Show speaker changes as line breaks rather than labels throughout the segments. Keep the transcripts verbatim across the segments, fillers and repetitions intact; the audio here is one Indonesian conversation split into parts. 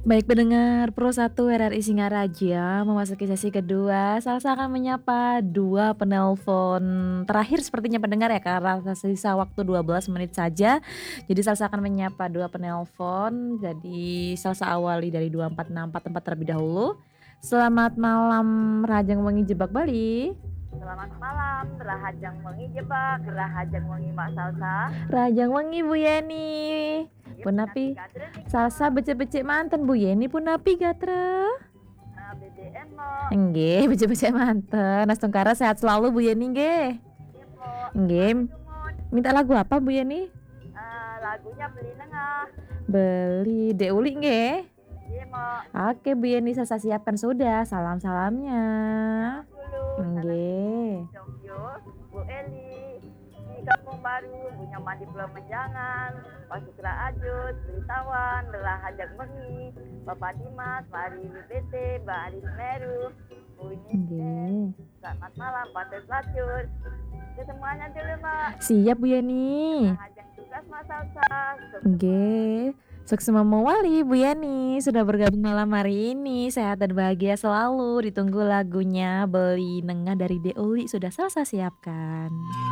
Baik pendengar Pro satu R R I Singaraja memasuki sesi kedua, Salsa akan menyapa dua penelpon terakhir sepertinya pendengar ya karena tersisa waktu dua belas menit saja. Jadi Salsa akan menyapa dua penelpon, jadi Salsa awali dari dua empat enam empat tempat terlebih dahulu. Selamat malam Rahajang Wengi Jebak Bali.
Selamat malam, Rahajang Wengi Jebak, Rahajang Wengi Mak Salsa.
Rahajang Wengi Bu Yeni.
Ieu punapi
Punapi
gadreu niki
Salsa
Mak.
becek-becek manten Bu Yeni punapi gatra?
Nah, B B M Mak.
Enggih, becek-becek manten. Nastungkara sehat selalu Bu Yeni nggih.
Iya Mak,
Nggih.
gimana tuh Mun?
Minta lagu apa Bu Yeni?
Eee, lagunya Beli Nengah.
Beli Dek Uli nggih?
Iya Mak.
Oke Bu Yeni Salsa siapkan sudah salam-salamnya.
Salam dulu, salam
Nggih.
Tokyo, Bu Eli, di Kampung Baru, Bu Nyoman di Pulau Menjangan, Pak Sukra Ajut, Belitawan, Rahajang Wengi, Bapak Dimas, Mari W B T, Mbak Ari Semeru, Bu Nisten,
Nggih.
selamat malam Pak Tes Lacur. Itu semuanya dulu Mak.
Siap Bu Yeni.
Rahajang tugas Mak Salsa.
Nggih. Sukses memawali Bu Yani sudah bergabung malam hari ini, sehat dan bahagia selalu. Ditunggu lagunya Beli Nengah dari Dek Uli sudah Salsa siapkan.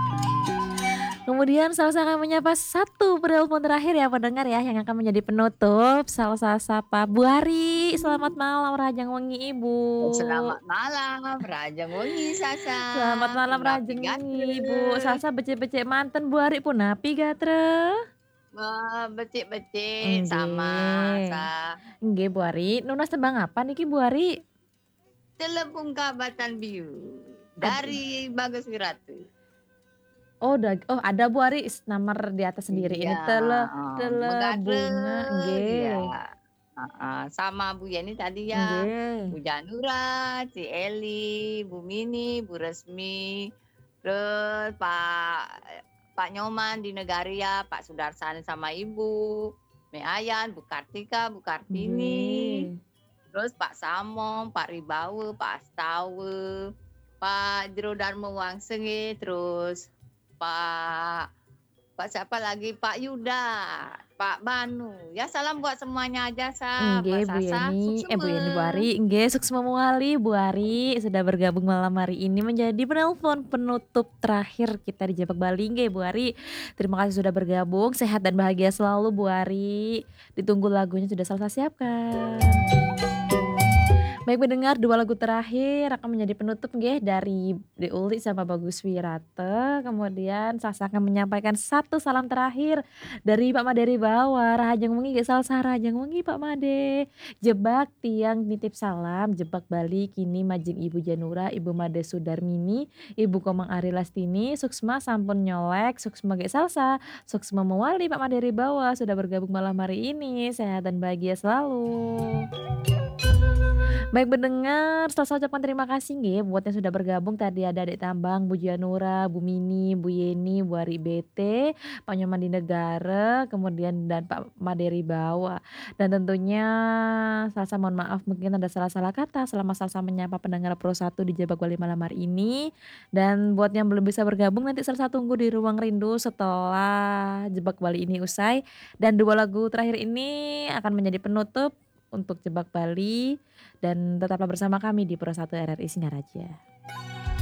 Kemudian Salsa akan menyapa satu penelpon terakhir ya pendengar ya yang akan menjadi penutup. Salsa sapa Bu Ari, selamat malam Rahajang Wengi Ibu.
Selamat malam, Rahajang Wengi Salsa.
Selamat malam
Punapi
Rahajang Wengi Ibu.
gadreu?
Salsa becek-becek manten Bu Ari punapi gatra?
Wah, becek-becek sama
Nggih.
sa.
Nggih Bu Ari, nunas tembang apa niki Bu Ari?
Telepung Kabatan Biu
Ad
dari Bagus Wiratu.
Oh dag oh ada Bu Ari s nomor di atas sendiri ini
Iya,
tele
heeh,
tele bunga
begadreu, iya,
nggih.
heeh, sama Bu Yeni tadi ya, Bu
Nggih.
Janura, Ci Eli, Bu Mini, Bu Resmi, terus Pak Pak Nyoman di Negaria, Pak Sudarsani sama Ibu, Me Ayan, Bu Kartika, Bu Kartini,
Nggih.
terus Pak Samong, Pak Ribawe, Pak Astawe, Pak Jero Darmo Wangsenge, terus Pak Pak siapa lagi, Pak Yuda, Pak Banu, ya salam buat semuanya aja sa,
Nggih
buat
Bu
Salsa,
Yeni eh Bu Yeni, Bu
sukseme.
Ari, nggih sukses memawali Bu Ari sudah bergabung malam hari ini menjadi penelpon penutup terakhir kita di Jebak Bali nggih Bu Ari. Terima kasih sudah bergabung, sehat dan bahagia selalu Bu Ari. Ditunggu lagunya sudah Salsa siapkan. Baik pendengar dua lagu terakhir akan menjadi penutup nggih dari Dek Uli sama Bagus Wirate, kemudian Salsa akan menyampaikan satu salam terakhir dari Pak Made Ribawa, Rahajang Wengi ge Salsa Rahajang Wengi Pak Made. Jebak tiang nitip salam, Jebak Bali kini majeng Ibu Janura, Ibu Made Sudarmini, Ibu Komang Ari Lastini, suksma sampun nyolek, suksma ge Salsa, suksma mewali Pak Made Ribawa sudah bergabung malam hari ini, sehat dan bahagia selalu. Baik pendengar, Salsa ucapkan terima kasih nggih buat yang sudah bergabung tadi ada Adek Tambang, Bu Janura, Bu Mini, Bu Yeni, Bu Ari B T, Pak Nyoman di Negara, kemudian dan Pak Made Ribawa. Dan tentunya Salsa mohon maaf mungkin ada salah-salah kata selama Salsa menyapa pendengar Pro satu di Jebak Bali malam hari ini. Dan buat yang belum bisa bergabung nanti Salsa tunggu di ruang rindu setelah Jebak Bali ini usai. Dan dua lagu terakhir ini akan menjadi penutup untuk Jebak Bali dan tetaplah bersama kami di Pro satu R R I Singaraja.